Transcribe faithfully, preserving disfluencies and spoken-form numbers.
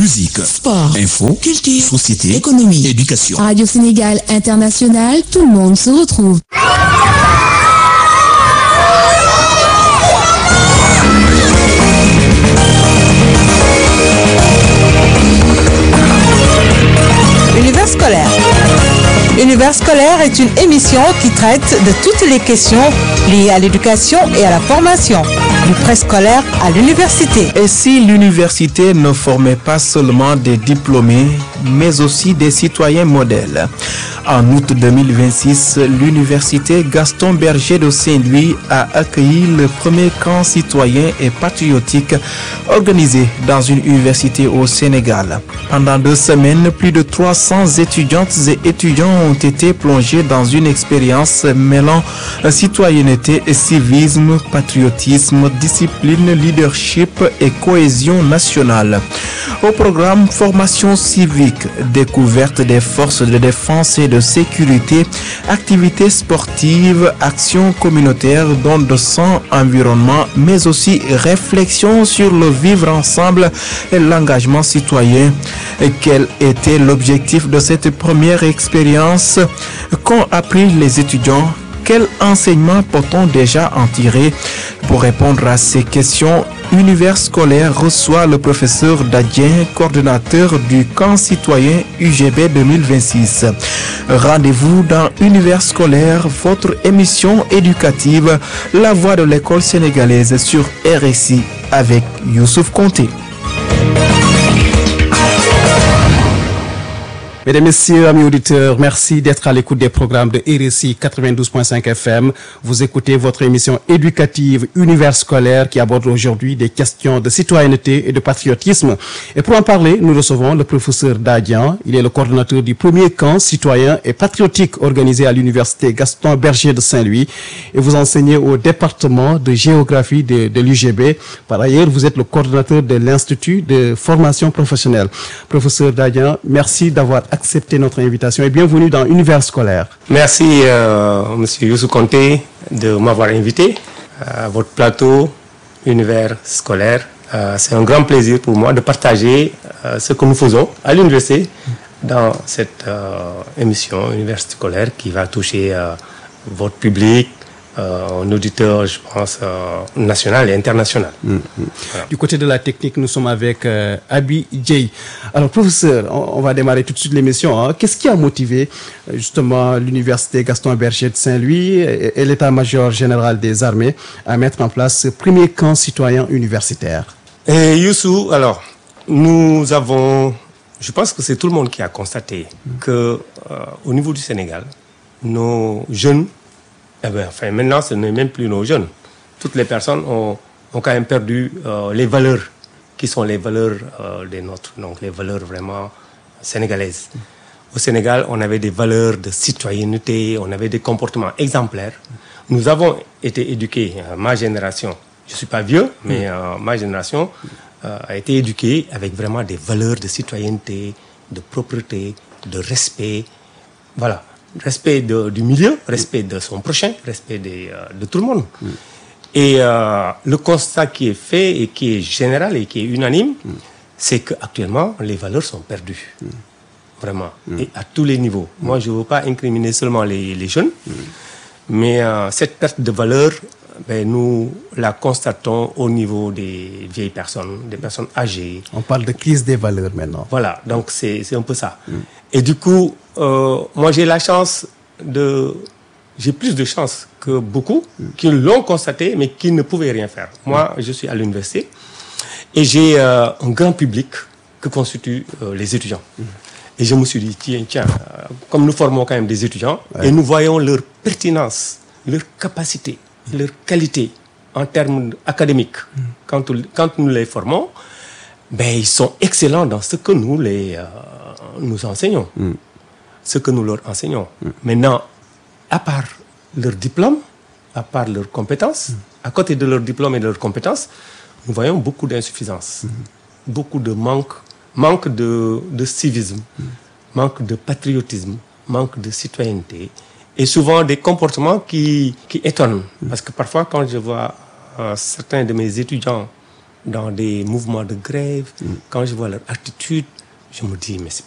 musique, sport, info, culture, société, économie, éducation. Radio Sénégal International, tout le monde se retrouve. Univers scolaire. Univers scolaire est une émission qui traite de toutes les questions liées à l'éducation et à la formation, du préscolaire à l'université. Et si l'université ne formait pas seulement des diplômés, mais aussi des citoyens modèles? En août deux mille vingt-six, l'université Gaston Berger de Saint-Louis a accueilli le premier camp citoyen et patriotique organisé dans une université au Sénégal. Pendant deux semaines, plus de trois cents étudiantes et étudiants ont été plongés dans une expérience mêlant citoyenneté et civisme, patriotisme, discipline, leadership et cohésion nationale. Au programme formation civique, découverte des forces de défense et de sécurité, activités sportives, actions communautaires, dons de sang, environnement, mais aussi réflexion sur le vivre ensemble et l'engagement citoyen. Et quel était l'objectif de cette première expérience? Qu'ont appris les étudiants? Quel enseignement peut-on déjà en tirer? Pour répondre à ces questions, Univers scolaire reçoit le professeur Dadien, coordonnateur du camp citoyen U G B deux mille vingt-six. Rendez-vous dans Univers scolaire, votre émission éducative, la voix de l'école sénégalaise sur R S I avec Youssouf Konté. Mesdames, Messieurs, amis auditeurs, merci d'être à l'écoute des programmes de R S I quatre-vingt-douze point cinq F M. Vous écoutez votre émission éducative Univers scolaire qui aborde aujourd'hui des questions de citoyenneté et de patriotisme. Et pour en parler, nous recevons le professeur Dadian. Il est le coordonnateur du premier camp citoyen et patriotique organisé à l'université Gaston Berger de Saint-Louis. Et vous enseignez au département de géographie de, de l'U G B. Par ailleurs, vous êtes le coordonnateur de l'Institut de formation professionnelle. Professeur Dadian, merci d'avoir accepter notre invitation et bienvenue dans Univers scolaire. Merci euh, Monsieur Youssouf Konté de m'avoir invité à votre plateau Univers scolaire. Euh, c'est un grand plaisir pour moi de partager euh, ce que nous faisons à l'université dans cette euh, émission Univers scolaire qui va toucher euh, votre public, Euh, un auditeur, je pense, euh, national et international. Mmh, mmh. Voilà. Du côté de la technique, nous sommes avec euh, Abi Djei. Alors, professeur, on, on va démarrer tout de suite l'émission. Hein. Qu'est-ce qui a motivé justement l'université Gaston Berger de Saint-Louis et, et l'état-major général des armées à mettre en place ce premier camp citoyen universitaire? Et Youssou, alors, nous avons, je pense que c'est tout le monde qui a constaté mmh. que euh, au niveau du Sénégal, nos jeunes Eh bien, enfin, maintenant, ce n'est même plus nos jeunes. Toutes les personnes ont, ont quand même perdu euh, les valeurs qui sont les valeurs euh, des nôtres, donc les valeurs vraiment sénégalaises. Au Sénégal, on avait des valeurs de citoyenneté, on avait des comportements exemplaires. Nous avons été éduqués, euh, ma génération, je ne suis pas vieux, mais euh, ma génération euh, a été éduquée avec vraiment des valeurs de citoyenneté, de propreté, de respect. Voilà. Respect de, du milieu, respect de son prochain, respect des, euh, de tout le monde. Mm. Et euh, le constat qui est fait et qui est général et qui est unanime, mm. c'est qu'actuellement, les valeurs sont perdues. Mm. Vraiment. Mm. Et à tous les niveaux. Mm. Moi, je ne veux pas incriminer seulement les, les jeunes, mm. mais euh, cette perte de valeur, ben, nous la constatons au niveau des vieilles personnes, des personnes âgées. On parle de crise des valeurs maintenant. Voilà, donc c'est, c'est un peu ça. Mm. Et du coup, euh, moi j'ai la chance de... J'ai plus de chance que beaucoup mm. qui l'ont constaté, mais qui ne pouvaient rien faire. Moi, mm. je suis à l'université et j'ai euh, un grand public que constituent euh, les étudiants. Mm. Et je me suis dit, tiens, tiens euh, comme nous formons quand même des étudiants, ouais. et nous voyons leur pertinence, leur capacité, leur qualité en termes académiques, mm. quand, quand nous les formons, ben, ils sont excellents dans ce que nous les... Euh, nous enseignons, mm. ce que nous leur enseignons. Mm. Maintenant, à part leur diplôme, à part leurs compétences, mm. à côté de leur diplôme et de leurs compétences, nous voyons beaucoup d'insuffisances, mm. beaucoup de manque, manque de, de civisme, mm. manque de patriotisme, manque de citoyenneté, et souvent des comportements qui, qui étonnent. Mm. Parce que parfois, quand je vois euh, certains de mes étudiants dans des mouvements de grève, mm. quand je vois leur attitude, je me dis, mais c'est